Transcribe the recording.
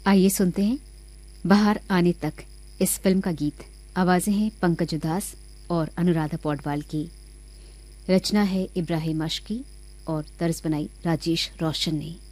आइए सुनते हैं बाहर आने तक इस फिल्म का गीत। आवाजें हैं पंकज उदास और अनुराधा पौडवाल की। रचना है इब्राहिम अशकी और तर्ज बनाई राजेश रोशन ने।